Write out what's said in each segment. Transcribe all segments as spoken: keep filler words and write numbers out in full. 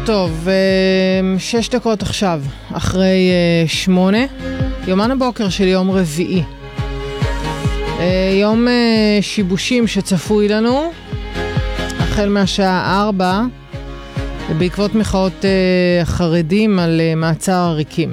טוב, שש דקות עכשיו, אחרי שמונה, יומן הבוקר של יום רביעי. יום שיבושים שצפוי לנו, החל מהשעה ארבע, בעקבות מחאות החרדים על מעצר עריקים.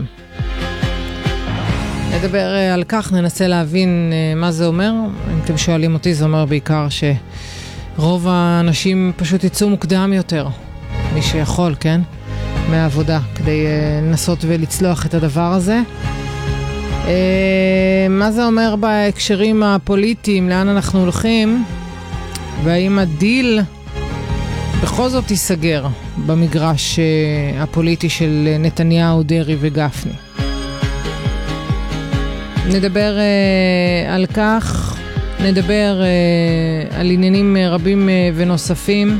נדבר על כך, ננסה להבין מה זה אומר. אם אתם שואלים אותי, זה אומר בעיקר שרוב האנשים פשוט יצאו מוקדם יותר. מי שיכול, כן? מהעבודה, כדי uh, לנסות ולצלוח את הדבר הזה. Uh, מה זה אומר בהקשרים הפוליטיים, לאן אנחנו הולכים, והאם הדיל בכל זאת ייסגר במגרש uh, הפוליטי של נתניהו, דרעי וגפני. נדבר uh, על כך, נדבר uh, על עניינים רבים uh, ונוספים,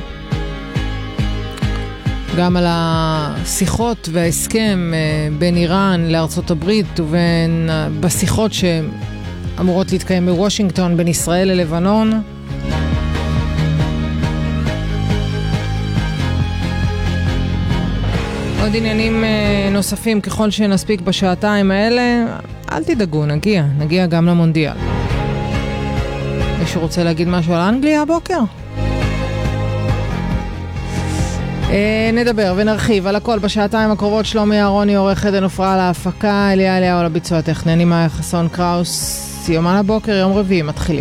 גם על השיחות וההסכם בין איראן לארצות הברית ובין בשיחות שאמורות להתקיים בוושינגטון בין ישראל ללבנון. עוד עניינים נוספים ככל שנספיק בשעתיים האלה. אל תדאגו, נגיע, נגיע גם למונדיאל. מישהו רוצה להגיד משהו על אנגליה הבוקר? נדבר ונרחיב על הכל בשעתיים הקרובות. שלומי אהרוני עורך עדן ופרעה להפקה, אליה אליהו לביצוע הטכני, אני מאיה חסון קראוס. יומן הבוקר, יום רביעי, מתחילים.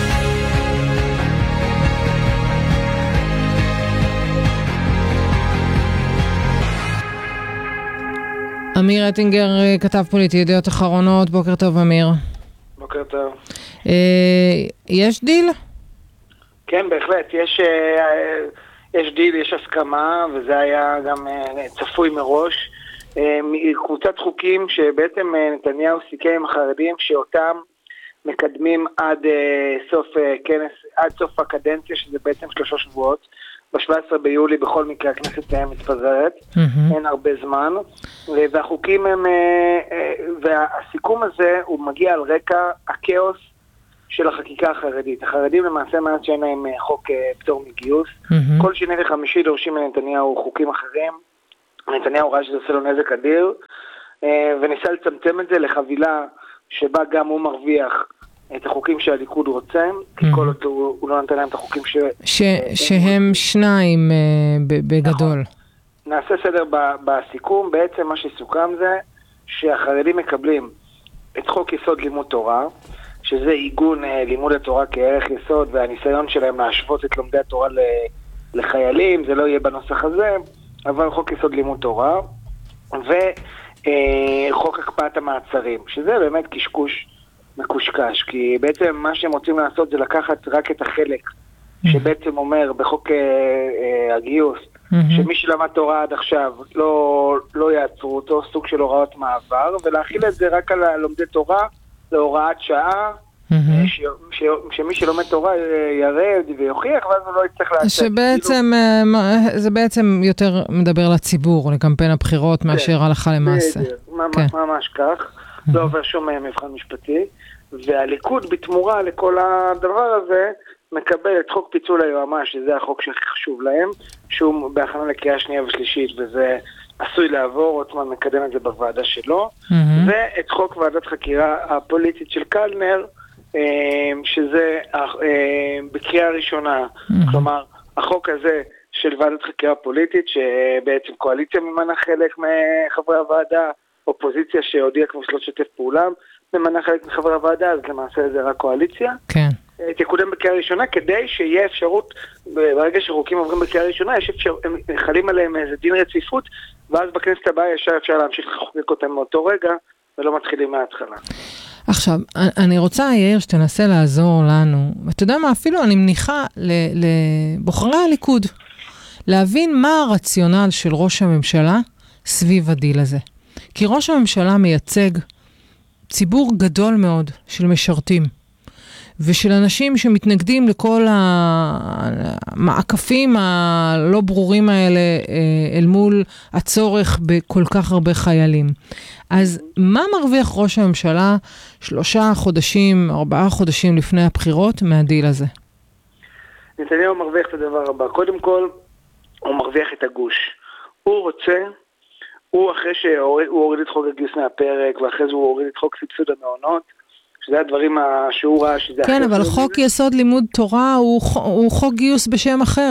אמיר אטינגר, כתב פוליטי, ידיעות אחרונות. בוקר טוב אמיר. בוקר טוב. יש דיל? כן, בהחלט, יש יש דיל, יש הסכמה, וזה היה גם צפוי מראש. קבוצת חוקים שבעצם נתניהו סיכם עם החרדים שאותם מקדמים עד סוף כנס, עד סוף הקדנציה, שזה בעצם שלושה שבועות. ב-שבעה עשר ביולי בכל מקרה הכנסת מתפזרת, mm-hmm. אין הרבה זמן, והחוקים הם, והסיכום הזה הוא מגיע על רקע הכאוס של החקיקה החרדית. החרדים למעשה מעט שאין להם חוק פטור מגיוס. Mm-hmm. כל שני וחמישי דורשים מנתניהו חוקים אחרים. נתניהו ראה שזה עושה לו נזק אדיר, וניסה לצמצם את זה לחבילה שבה גם הוא מרוויח את החוקים שהליכוד רוצה, כי mm-hmm. כל עוד הוא, הוא לא נתן להם את החוקים ש... ש... שהם שניים בגדול. נכון. נעשה סדר ב... בסיכום. בעצם מה שסוכם זה שהחרדים מקבלים את חוק יסוד לימוד תורה, שזה עיגון אה, לימוד התורה כערך יסוד, והניסיון שלהם להשוות את לומדי התורה לחיילים, זה לא יהיה בנוסח הזה, אבל חוק יסוד לימוד תורה, וחוק אה, הקפאת המעצרים, שזה באמת קשקוש מקושקש, כי בעצם מה שהם רוצים לעשות זה לקחת רק את החלק, שבעצם אומר בחוק אה, אה, הגיוס, שמי שלמד תורה עד עכשיו לא, לא יעצרו אותו, סוג של הוראות מעבר, ולהכיל את זה רק על לומדי תורה, להוראת שעה, שמי שלומד תורה ירד ויוכיח, ואז הוא לא יצטרך לעשות. שבעצם, זה בעצם יותר מדבר לציבור, לקמפיין הבחירות, מאשר הלכה למעשה. ממש כך, לא עובר שום מבחן משפטי, והליכוד בתמורה לכל הדבר הזה, מקבל את חוק פיצול היועמ"ש, שזה החוק שחשוב להם, שהוא בהכנה לקריאה שנייה ושלישית, וזה עשוי לעבור, עוצמן מקדם את זה בוועדה שלו, mm-hmm. ואת חוק ועדת חקירה הפוליטית של קלנר, שזה בקריאה ראשונה, mm-hmm. כלומר, החוק הזה של ועדת חקירה פוליטית, שבעצם קואליציה ממנה חלק מחברי הוועדה, אופוזיציה שהודיעה כמו שלא תשתף פעולה, ממנה חלק מחברי הוועדה, אז למעשה זה רק קואליציה. כן. תקודם בקריאה ראשונה, כדי שיהיה אפשרות, ברגע שחוקים עוברים בקריאה ראשונה, יש אפשר, הם חלים עליהם איזה דין רציפות, ואז בכנסת הבאה ישר אפשר להמשיך לחוקק אותם מאותו רגע, ולא מתחילים מההתחלה. עכשיו, אני רוצה, יאיר, שתנסה לעזור לנו, ואתה יודע מה, אפילו אני מניחה לבוחרי הליכוד, להבין מה הרציונל של ראש הממשלה סביב הדיל הזה. כי ראש הממשלה מייצג ציבור גדול מאוד של משרתים, ושל אנשים שמתנגדים לכל המעקפים הלא ברורים האלה אל מול הצורך בכל כך הרבה חיילים. אז מה מרוויח ראש הממשלה שלושה חודשים, ארבעה חודשים לפני הבחירות מהדיל הזה? נתניהו מרוויח את הדבר הבא. קודם כל, הוא מרוויח את הגוש. הוא רוצה, הוא אחרי שהוא הוריד את חוק הגיוס מהפרק, ואחרי זה הוא הוריד את חוק סבסוד המעונות, שזה הדברים שהוא ראה שזה... כן, אבל חוק יסוד לימוד תורה הוא חוק גיוס בשם אחר.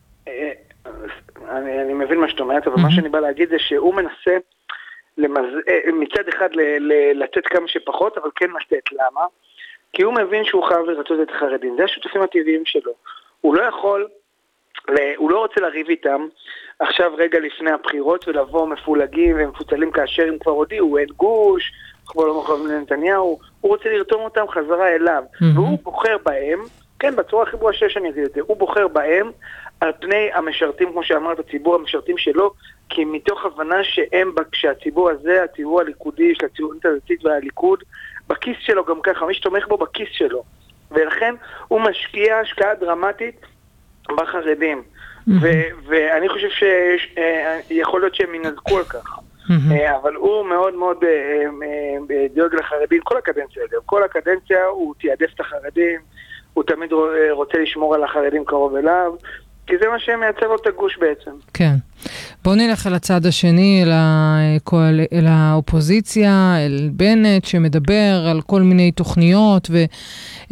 אני, אני מבין מה שאת אומרת, אבל mm-hmm. מה שאני בא להגיד זה שהוא מנסה למז... מצד אחד ל... ל... לתת כמה שפחות, אבל כן לתת. למה? כי הוא מבין שהוא חייב לרצות את החרדים. זה השותפים הטבעיים שלו. הוא לא יכול, ל... הוא לא רוצה לריב איתם עכשיו רגע לפני הבחירות ולבוא מפולגים ומפוצלים כאשר הם כבר הודיעו, אין גוש, כבר לא מוכרחים לנתניהו. הוא רוצה לרתום אותם חזרה אליו. Mm-hmm. והוא בוחר בהם, כן, בצורה הכי ברורה שאני אגיד את זה, הוא בוחר בהם על פני המשרתים, כמו שאמרת, הציבור המשרתים שלו, כי מתוך הבנה שהם, כשהציבור הזה, הציבור הליכודי, של הציבורית הדתית והליכוד, בכיס שלו גם ככה, מי שתומך בו בכיס שלו. ולכן הוא משקיע השקעה דרמטית בחרדים. Mm-hmm. ו- ואני חושב שיכול להיות שהם ינזקו על כך. Mm-hmm. אבל הוא מאוד מאוד דואג לחרדים, כל הקדנציה, כל הקדנציה הוא תיעדף את החרדים, הוא תמיד רוצה לשמור על החרדים קרוב אליו, כי זה מה שמייצר לו את הגוש בעצם. כן. בואו נלך על הצד השני, אל, הקואל... אל האופוזיציה, אל בנט שמדבר על כל מיני תוכניות, ואתה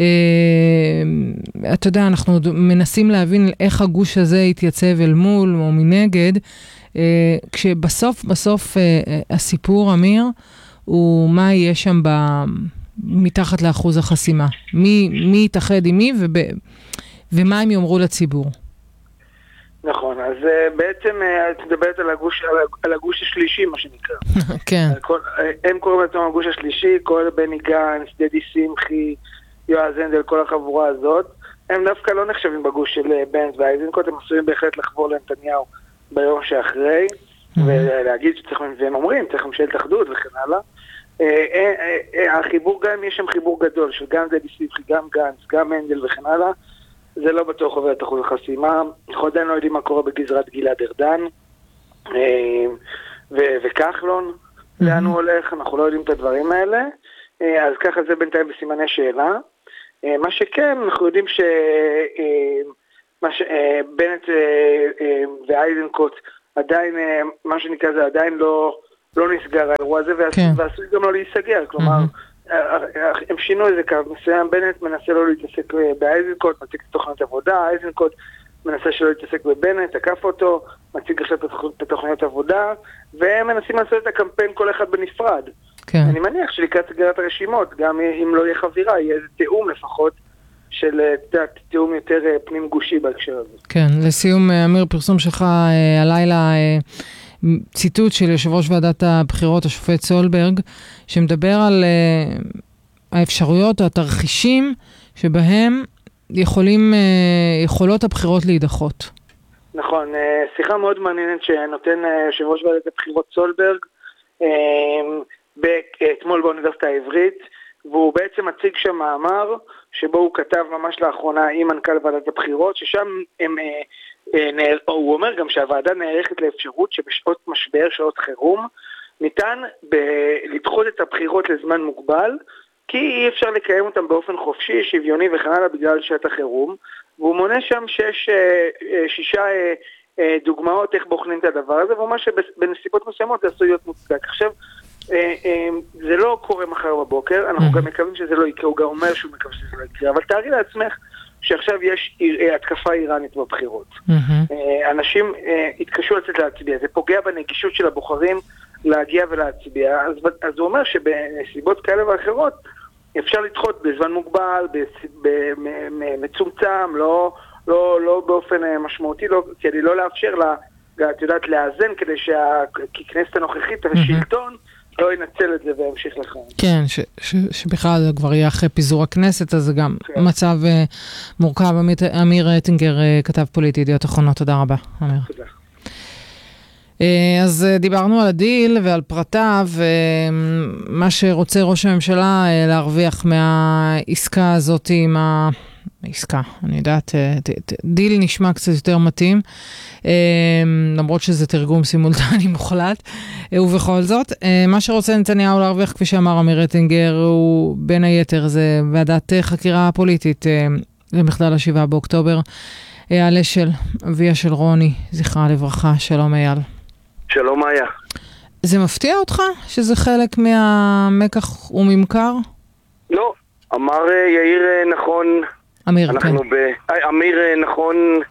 אה, יודע, אנחנו מנסים להבין איך הגוש הזה יתייצב אל מול או מנגד, אה, כשבסוף, בסוף אה, הסיפור, אמיר, הוא מה יהיה שם ב... מתחת לאחוז החסימה. מי, מי יתאחד עם מי וב... ומה הם יאמרו לציבור? נכון, אז בעצם את מדברת על הגוש, על הגוש השלישי, מה שנקרא. כן. כל, הם קוראים לעצמם הגוש השלישי, כל בני גנץ, דדי שמחי, יועז הנדל, כל החבורה הזאת. הם דווקא לא נחשבים בגוש של בנט ואיזנקוט, הם עשויים בהחלט לחבור לנתניהו ביום שאחרי, ולהגיד שצריך, והם אומרים, צריך ממשלת אחדות וכן הלאה. החיבור גם, יש שם חיבור גדול של גם דדי שמחי, גם גנץ, גם הנדל וכן הלאה. זה לא בטוח עובר את אחוז החסימה. אנחנו עדיין לא יודעים מה קורה בגזרת גלעד ארדן וכחלון, לאן הוא הולך, אנחנו לא יודעים את הדברים האלה. אז ככה זה בינתיים בסימני שאלה. מה שכן, אנחנו יודעים שבנט ואיזנקוט עדיין, מה שנקרא זה עדיין לא לא נסגר האירוע הזה, ועשוי גם לא להיסגר, כלומר, הם שינו איזה קו מסוים, בנט מנסה לא להתעסק באיזנקוט, מציג את תוכניות עבודה, איזנקוט מנסה שלא להתעסק בבנט, תקף אותו, מציג עכשיו את תוכניות עבודה, והם מנסים לעשות את הקמפיין כל אחד בנפרד. אני מניח שלקראת סגירת הרשימות, גם אם לא יהיה חבירה, יהיה איזה תיאום לפחות, של תיאום יותר פנים גושי בהקשר הזה. כן, לסיום, אמיר, פרסום שלך הלילה, ציטוט של יושב ראש ועדת הבחירות, השופט סולברג, שמדבר על uh, האפשרויות, התרחישים, שבהם יכולים, uh, יכולות הבחירות להידחות. נכון, uh, שיחה מאוד מעניינת שנותן uh, יושב ראש ועדת הבחירות סולברג, uh, אתמול באוניברסיטה העברית, והוא בעצם מציג שם מאמר, שבו הוא כתב ממש לאחרונה עם מנכ"ל ועדת הבחירות, ששם הם... Uh, הוא אומר גם שהוועדה נערכת לאפשרות שבשעות משבר, שעות חירום, ניתן ב- לדחות את הבחירות לזמן מוגבל, כי אי אפשר לקיים אותם באופן חופשי, שוויוני וכן הלאה בגלל שעת החירום, והוא מונה שם שיש שישה דוגמאות איך בוחנים את הדבר הזה, והוא אומר שבנסיבות מסוימות זה עשוי להיות מוצדק. עכשיו, זה לא קורה מחר בבוקר, אנחנו גם מקווים שזה לא יקרה, הוא גם אומר שהוא מקווה שזה לא יקרה, אבל תארי לעצמך, שעכשיו יש התקפה איראנית בבחירות. אנשים התקשו לצאת להצביע, זה פוגע בנגישות של הבוחרים להגיע ולהצביע, אז הוא אומר שבנסיבות כאלה ואחרות אפשר לדחות בזמן מוגבל, מצומצם, לא באופן משמעותי, כדי לא לאפשר לה, את יודעת, לאזן, כדי שהכנסת הנוכחית, השלטון, לא ינצל את זה והמשיך לכם. כן, ש, ש, שבכלל זה כבר יהיה אחרי פיזור הכנסת, אז זה גם כן. מצב uh, מורכב. אמיר, אמיר אטינגר, uh, כתב פוליטי, ידיעות אחרונות, תודה רבה, אמיר. תודה. Uh, אז uh, דיברנו על הדיל ועל פרטיו, uh, מה שרוצה ראש הממשלה uh, להרוויח מהעסקה הזאת עם ה... עסקה, אני יודעת, דיל נשמע קצת יותר מתאים, למרות שזה תרגום סימולטני מוחלט, ובכל זאת, מה שרוצה נתניהו להרוויח, כפי שאמר אמיר אטינגר, הוא בין היתר, זה ועדת חקירה פוליטית למחדל השבעה באוקטובר, אייל אשל, אביה של רוני, זכרה לברכה, שלום אייל. שלום מאיה. זה מפתיע אותך שזה חלק מהמקח וממכר? לא, אמר יאיר נכון. אמיר, אנחנו כן. ב... אמיר נכון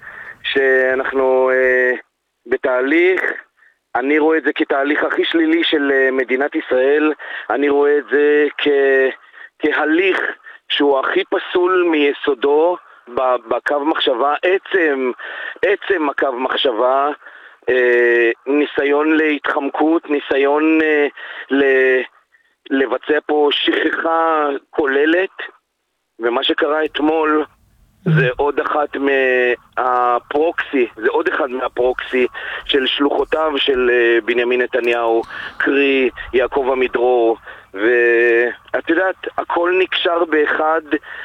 שאנחנו אה, בתהליך. אני רואה את זה כתהליך הכי שלילי של מדינת ישראל. אני רואה את זה כ... כהליך שהוא הכי פסול מיסודו בקו מחשבה, עצם, עצם הקו מחשבה, אה, ניסיון להתחמקות, ניסיון אה, ל... לבצע פה שכחה כוללת, ומה שקרה אתמול זה עוד אחת מהפרוקסי, זה עוד אחד מהפרוקסי של שלוחותיו של בנימין נתניהו, קרי יעקב עמידרור, ואת יודעת, הכל נקשר באחד,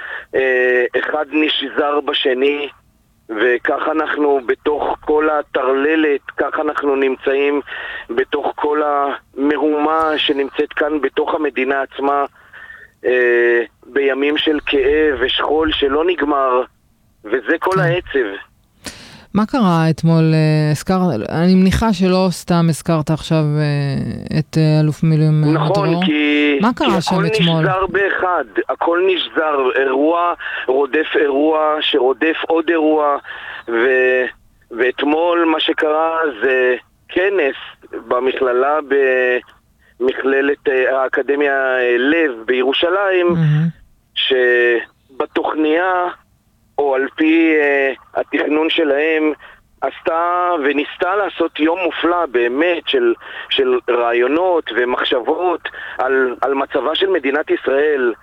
אחד נשזר בשני, וכך אנחנו בתוך כל התרללת, כך אנחנו נמצאים בתוך כל המהומה שנמצאת כאן בתוך המדינה עצמה, אה, בימים של כאב ושכול שלא נגמר, וזה כל העצב. מה קרה אתמול? הזכר, אני מניחה שלא סתם הזכרת עכשיו את אלוף מילואים עמידרור. נכון, כי, מה קרה כי שם הכל אתמול? נשזר באחד, הכל נשזר, אירוע רודף אירוע שרודף עוד אירוע, ו, ואתמול מה שקרה זה כנס במכללה, במכללת האקדמיה לב בירושלים, mm-hmm. שבתוכניה או על פי uh, התכנון שלהם עשתה וניסתה לעשות יום מופלא באמת של, של רעיונות ומחשבות על, על מצבה של מדינת ישראל.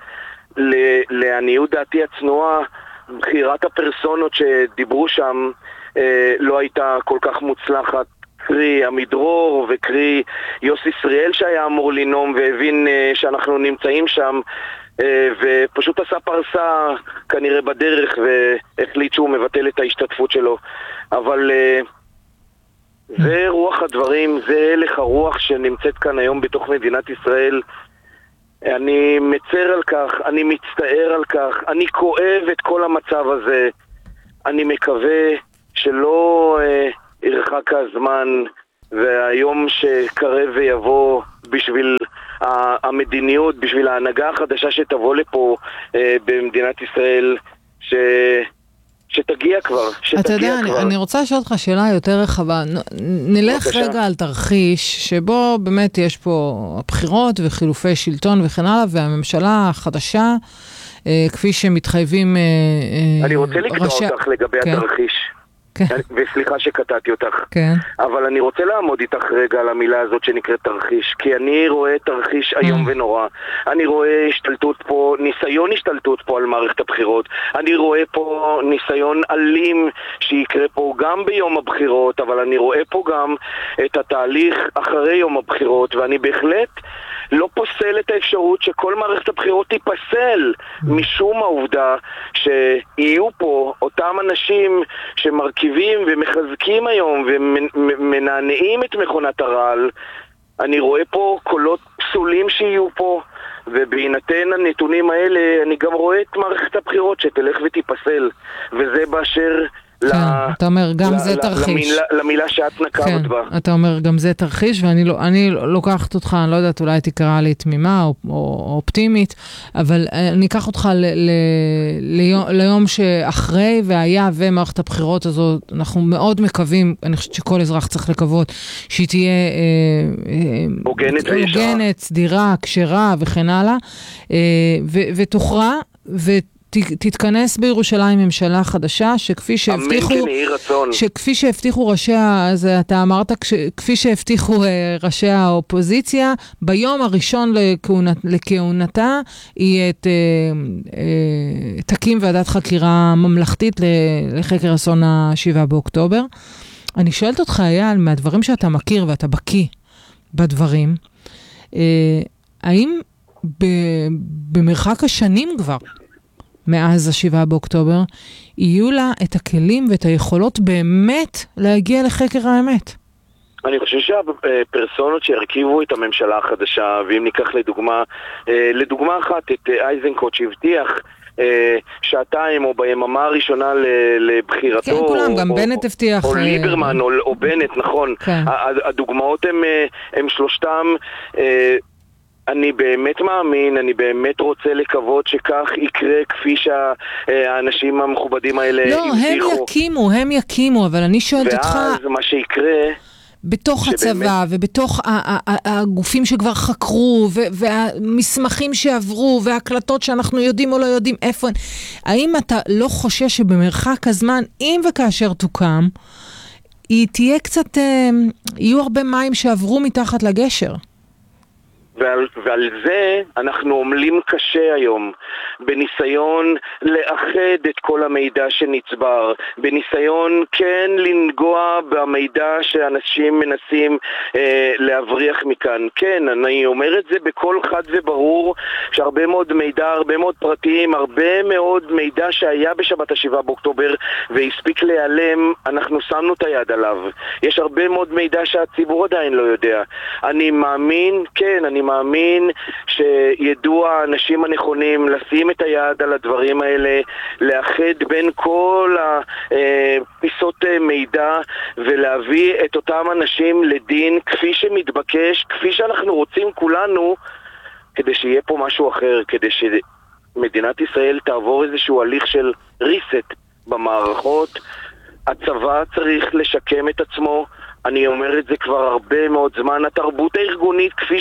לעניות דעתי הצנועה, בחירת הפרסונות שדיברו שם uh, לא הייתה כל כך מוצלחת, קרי עמידרור וקרי יוסי ישראל שהיה אמור לנום והבין uh, שאנחנו נמצאים שם, ופשוט עשה פרסה כנראה בדרך והחליט שהוא מבטל את ההשתתפות שלו. אבל זה רוח הדברים, זה הלך הרוח שנמצאת כאן היום בתוך מדינת ישראל. אני מצר על כך, אני מצטער על כך, אני כואב את כל המצב הזה. אני מקווה שלא אה, ירחק הזמן והיום שקרב ויבוא בשביל המדיניות, בשביל ההנהגה החדשה שתבוא לפה אה, במדינת ישראל, ש... שתגיע כבר, שתגיע אתה יודע, כבר. אני, אני רוצה לשאול אותך שאלה יותר רחבה. נ, נלך בבקשה. רגע על תרחיש, שבו באמת יש פה הבחירות וחילופי שלטון וכן הלאה, והממשלה החדשה, אה, כפי שמתחייבים אה, אני רוצה לקטוע ראשי... אותך לגבי כן. התרחיש. כן. וסליחה שקטעתי אותך. כן. אבל אני רוצה לעמוד איתך רגע על המילה הזאת שנקראת תרחיש, כי אני רואה תרחיש היום mm. ונורא. אני רואה השתלטות פה, ניסיון השתלטות פה על מערכת הבחירות. אני רואה פה ניסיון אלים שיקרה פה גם ביום הבחירות, אבל אני רואה פה גם את התהליך אחרי יום הבחירות, ואני בהחלט לא פוסל את האפשרות שכל מערכת הבחירות תיפסל משום העובדה שיהיו פה אותם אנשים שמרכיבים ומחזקים היום ומנענעים את מכונת הרעל. אני רואה פה קולות פסולים שיהיו פה, ובהינתן הנתונים האלה אני גם רואה את מערכת הבחירות שתלך ותיפסל, וזה באשר כן, ל... אתה אומר גם ל... זה ל... תרחיש. למילה, למילה שאת נקבת כן, בה. אתה אומר גם זה תרחיש, ואני לא, אני לוקחת אותך, אני לא יודעת, אולי תקרא לי תמימה או, או, או אופטימית, אבל אני אקח אותך ל, ל, ליום, ליום שאחרי והיה ומערכת הבחירות הזאת, אנחנו מאוד מקווים, אני חושבת שכל אזרח צריך לקוות, שהיא תהיה הוגנת אה, הוגנת, סדירה, קשרה וכן הלאה, אה, ו, ותוכרע ו... תתכנס בירושלים ממשלה חדשה, שכפי שהבטיחו, שכפי שהבטיחו ראשי, אז אתה אמרת, כפי שהבטיחו ראשי האופוזיציה, ביום הראשון לכהונתה, היא תקים ועדת חקירה ממלכתית לחקר אסון השבעה באוקטובר. אני שואלת אותך, אייל, מהדברים שאתה מכיר ואתה בקיא בדברים, האם במרחק השנים כבר, מאז השבעה באוקטובר, יהיו לה את הכלים ואת היכולות באמת להגיע לחקר האמת? אני חושב שהפרסונות שהרכיבו את הממשלה החדשה, ואם ניקח לדוגמה, לדוגמה אחת את אייזנקוט שהבטיח שעתיים או ביממה הראשונה לבחירתו, כן, כולם, גם בנט הבטיח, או ליברמן או בנט, נכון. הדוגמאות הם שלושתם. אני באמת מאמין, אני באמת רוצה לקוות שכך יקרה כפי שהאנשים המכובדים האלה הבטיחו. לא, הם יקימו, הם יקימו, אבל אני שואלת אותך... ואז מה שיקרה... בתוך הצבא ובתוך הגופים שכבר חקרו והמסמכים שעברו וההקלטות שאנחנו יודעים או לא יודעים איפה, האם אתה לא חושש שבמרחק הזמן, אם וכאשר תוקם, היא תהיה קצת, יהיו הרבה מים שעברו מתחת לגשר? ועל, ועל זה אנחנו עומלים קשה היום, בניסיון לאחד את כל המידע שנצבר, בניסיון כן לנגוע במידע שאנשים מנסים אה, להבריח מכאן. כן, אני אומר את זה בכל חד וברור, שהרבה מאוד מידע, הרבה מאוד פרטים, הרבה מאוד מידע שהיה בשבת השבעה באוקטובר והספיק להיעלם, אנחנו שמנו את היד עליו. יש הרבה מאוד מידע שהציבור עדיין לא יודע. אני מאמין, כן, אני מאמין שידעו האנשים הנכונים לשים את היד על הדברים האלה, לאחד בין כל הפיסות מידע ולהביא את אותם אנשים לדין כפי שמתבקש, כפי שאנחנו רוצים כולנו, כדי שיהיה פה משהו אחר, כדי שמדינת ישראל תעבור איזשהו הליך של ריסט במערכות. הצבא צריך לשקם את עצמו. אני אומר את זה כבר הרבה מאוד זמן. התרבות הארגונית כפי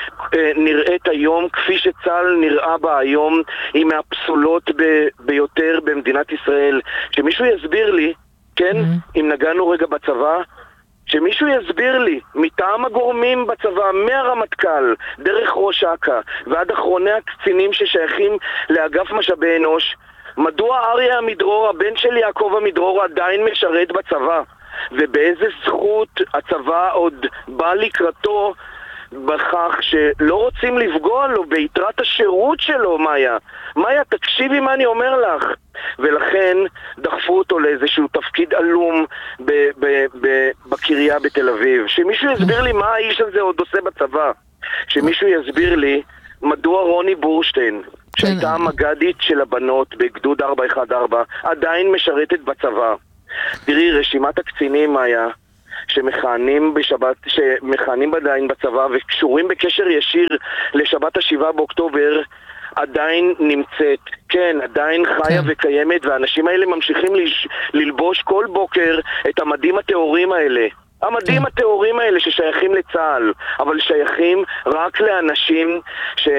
שנראית היום, כפי שצה"ל נראה בה היום, היא מהפסולות ב- ביותר במדינת ישראל. שמישהו יסביר לי, כן, mm-hmm. אם נגענו רגע בצבא, שמישהו יסביר לי, מטעם הגורמים בצבא, מהרמטכ"ל, דרך ראש אכ"א, ועד אחרוני הקצינים ששייכים לאגף משאבי אנוש, מדוע אריה עמידרור, הבן של יעקב עמידרור, עדיין משרת בצבא? ובאיזה זכות הצבא עוד בא לקראתו בכך שלא רוצים לפגוע לו ביתרת השירות שלו? מאיה, מאיה, תקשיבי מה אני אומר לך. ולכן דחפו אותו לאיזשהו תפקיד עלום ב- ב- ב- בקריה בתל אביב. שמישהו יסביר לי מה האיש הזה עוד עושה בצבא. שמישהו יסביר לי מדוע רוני בורשטיין, שהייתה המגדית של הבנות בגדוד ארבע אחת ארבע, עדיין משרתת בצבא. תראי, רשימת הקצינים היה שמכהנים בשבת, שמכהנים עדיין בצבא וקשורים בקשר ישיר לשבת השבעה באוקטובר, עדיין נמצאת. כן, עדיין חיה וקיימת, והאנשים האלה ממשיכים ללבוש כל בוקר את המדים התיאורים האלה. המדים התיאורים האלה ששייכים לצה"ל, אבל שייכים רק לאנשים ש...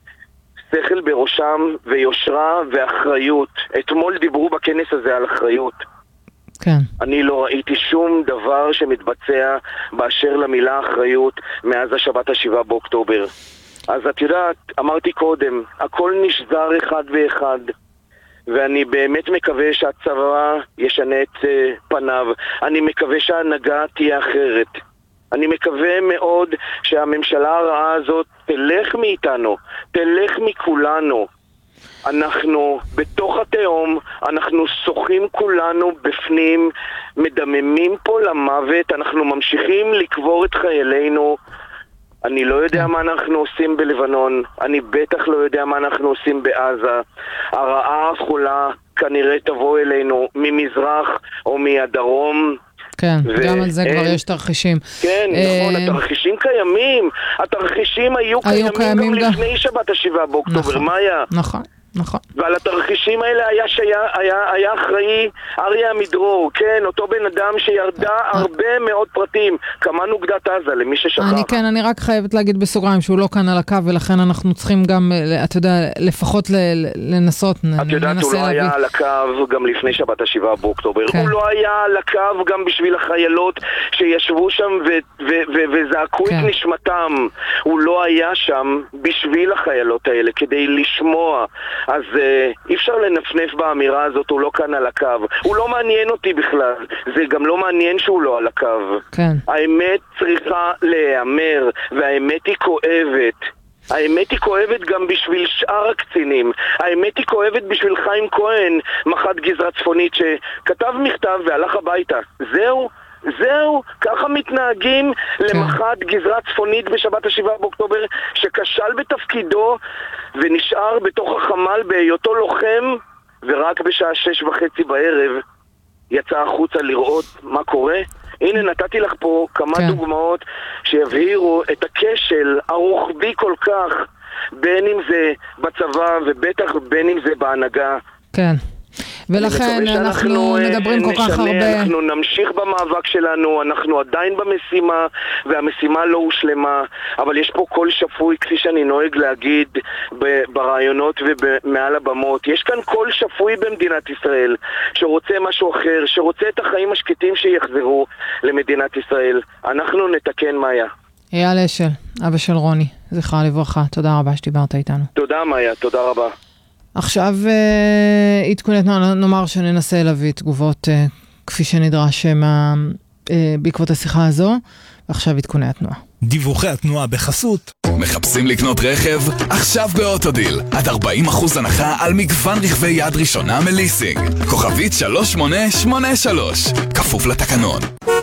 שכל בראשם ויושרה ואחריות. אתמול דיברו בכנס הזה על אחריות. כן. אני לא ראיתי שום דבר שמתבצע באשר למילה אחריות מאז השבת השבעה באוקטובר. אז את יודעת, אמרתי קודם, הכל נשזר אחד ואחד, ואני באמת מקווה שהצבא ישנה את uh, פניו. אני מקווה שההנהגה תהיה אחרת. אני מקווה מאוד שהממשלה הרעה הזאת תלך מאיתנו, תלך מכולנו. אנחנו בתוך התהום, אנחנו שוחים כולנו בפנים, מדממים פה למוות, אנחנו ממשיכים לקבור את חיילינו. אני לא יודע מה אנחנו עושים בלבנון, אני בטח לא יודע מה אנחנו עושים בעזה. הרעה החולה כנראה תבוא אלינו ממזרח או מהדרום. כן, ו- גם על זה אין... כבר יש תרחישים. כן, נכון, התרחישים קיימים. התרחישים היו, היו קיימים, קיימים גם לפני שבת השבעה באוקטובר, נכון, מאיה. נכון. נכון. ועל התרחישים האלה היה, שהיה, היה, היה אחראי אריה עמידרור, כן, אותו בן אדם שירדה הרבה מאוד פרטים, כמה נוגדת עזה, למי ששכח. אני כן, אני רק חייבת להגיד בסוגריים שהוא לא כאן על הקו, ולכן אנחנו צריכים גם, אתה יודע, לפחות לנסות, את יודעת, הוא לא היה על הקו גם לפני שבת השבעה באוקטובר, הוא לא היה על הקו גם בשביל החיילות שישבו שם וזעקו את נשמתם, הוא לא היה שם בשביל החיילות האלה, כדי לשמוע. אז uh, אי אפשר לנפנף באמירה הזאת, הוא לא כאן על הקו. הוא לא מעניין אותי בכלל. זה גם לא מעניין שהוא לא על הקו. כן. האמת צריכה להיאמר, והאמת היא כואבת. האמת היא כואבת גם בשביל שאר הקצינים. האמת היא כואבת בשביל חיים כהן, מח"ט גזרה צפונית, שכתב מכתב והלך הביתה. זהו? זהו, ככה מתנהגים למח"ט גזרה צפונית בשבת השבעה באוקטובר, שכשל בתפקידו ונשאר בתוך החמ"ל בהיותו לוחם, ורק בשעה שש וחצי בערב יצא החוצה לראות מה קורה. הנה, נתתי לך פה כמה כן. דוגמאות שיבהירו את הכשל הרוחבי כל כך, בין אם זה בצבא ובטח בין אם זה בהנהגה. כן. ולכן אנחנו מדברים כל כך הרבה. אנחנו נמשיך במאבק שלנו, אנחנו עדיין במשימה, והמשימה לא הושלמה, אבל יש פה קול שפוי, כפי שאני נוהג להגיד ברעיונות ומעל הבמות. יש כאן קול שפוי במדינת ישראל, שרוצה משהו אחר, שרוצה את החיים השקטים שיחזרו למדינת ישראל. אנחנו נתקן מאיה. אייל אשל, אבא של רוני, זכרה לברכה. תודה רבה שדיברת איתנו. תודה מאיה, תודה רבה. עכשיו עדכונת, נאמר שננסה להביא תגובות כפי שנדרש בעקבות השיחה הזו, ועכשיו עדכוני התנועה. דיווחי התנועה בחסות. מחפשים לקנות רכב? עכשיו באוטודיל. עד ארבעים אחוז הנחה על מגוון רכבי יד ראשונה מליסינג. כוכבית שלוש שמונה שמונה שלוש. כפוף לתקנון.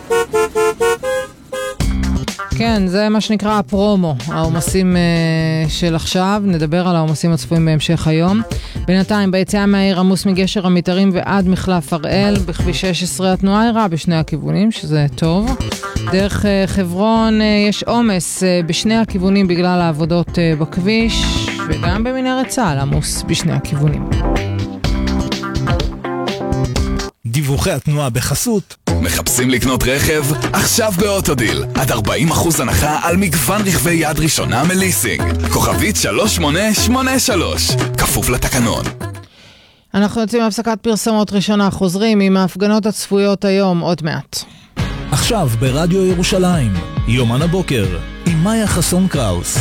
כן, זה מה שנקרא הפרומו, העומסים uh, של עכשיו. נדבר על העומסים הצפויים בהמשך היום. בינתיים, ביציאה מהעיר עמוס מגשר המיתרים ועד מחלף הראל, בכביש שש עשרה התנועה עירה בשני הכיוונים, שזה טוב. דרך uh, חברון uh, יש עומס uh, בשני הכיוונים בגלל העבודות uh, בכביש, וגם במנהרת צה"ל עמוס בשני הכיוונים. דיווחי התנועה בחסות. מחפשים לקנות רכב? עכשיו באוטודיל. עד ארבעים אחוז הנחה על מגוון רכבי יד ראשונה מליסינג. כוכבית שלוש שמונה שמונה שלוש. כפוף לתקנון. אנחנו יוצאים מהפסקת פרסומות ראשונה, חוזרים עם ההפגנות הצפויות היום עוד מעט. עכשיו ברדיו ירושלים, יומן הבוקר, עם מאיה חסון קראוס.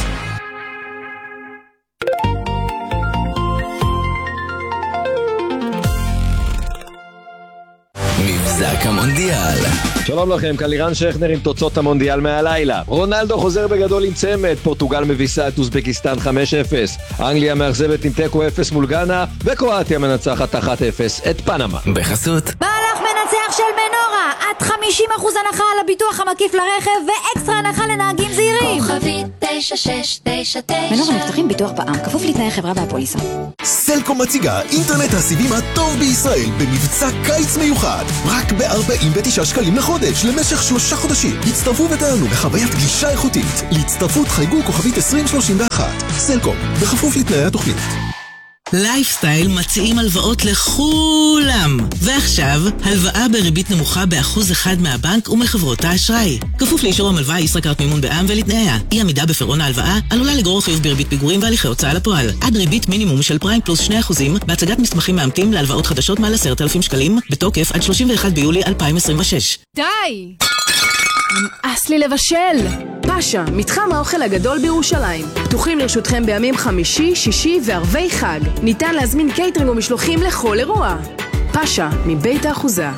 מבזק המונדיאל. שלום לכם, כאן לירן שכנר עם תוצאות המונדיאל מהלילה. רונלדו חוזר בגדול עם צמד, פורטוגל מביסה את אוזבקיסטן חמש אפס, אנגליה מאכזבת עם תיקו אפס מול גאנה, וקרואטיה מנצחת אחת אפס את פנמה. בחסות מהלך מנצח של מנורה, עד חמישים אחוז הנחה על הביטוח המקיף לרכב ואקסטרה הנחה לנהגים זהירים. כוכבית תשע שש תשע תשע. מנורה מבטחים ביטוח בע"מ, כפוף לתנאי חברה והפוליסה. סלקום מציגה אינטרנט הסיבים הטוב בישראל במבצע קיץ מיוחד, רק ב-ארבעים ותשעה שקלים לחודש למשך שלושה חודשים. הצטרפו ותענו בחוויית גישה איכותית. להצטרפות חייגו כוכבית עשרים שלושים ואחת. סלקום, בכפוף לתנאי התוכנית. לייפסטייל מציעים הלוואות לכולם. ועכשיו, הלוואה בריבית נמוכה באחוז אחד מהבנק ומחברות האשראי. כפוף לאישור המלווה ישראכרט מימון בע"מ ולתנאיה. אי עמידה בפירעון ההלוואה עלולה לגרור חיוב בריבית פיגורים והליכי הוצאה לפועל. עד ריבית מינימום של פריים פלוס שני אחוזים בהצגת מסמכים מאמתים להלוואות חדשות מעל עשרת אלפים שקלים, בתוקף עד שלושים ואחד ביולי אלפיים עשרים ושש. די! נמאס לי לבשל! פאשה, מתחם האוכל הגדול בירושלים. פתוחים לרשותכם בימים חמישי, שישי וערבי חג. ניתן להזמין קייטרינג ומשלוחים לכל אירוע. פאשה, מבית האחוזה.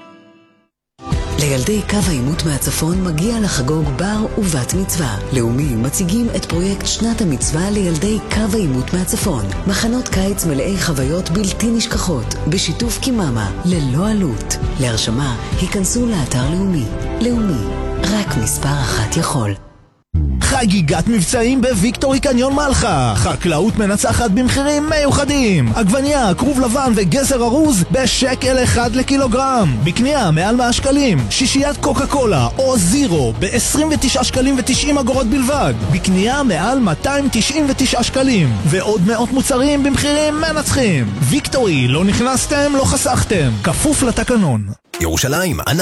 לילדי קו העימות מהצפון מגיע לחגוג בר ובת מצווה. לאומי מציגים את פרויקט שנת המצווה לילדי קו העימות מהצפון. מחנות קיץ מלאי חוויות בלתי נשכחות, בשיתוף קיממה, ללא עלות. להרשמה, היכנסו לאתר לאומי. לאומי, רק מספר אחת יכול. חגיגת מבצעים בוויקטורי קניון מלחה. חקלאות מנצחת במחירים מיוחדים. עגבניה, כרוב לבן וגזר ארוז בשקל אחד לקילוגרם. בקנייה מעל מאה שקלים. שישיית קוקה קולה או זירו ב-עשרים ותשעה שקלים ו-תשעים אגורות בלבד. בקנייה מעל מאתיים תשעים ותשעה שקלים. ועוד מאות מוצרים במחירים מנצחים. ויקטורי, לא נכנסתם, לא חסכתם. כפוף לתקנון. ירושלים, ענן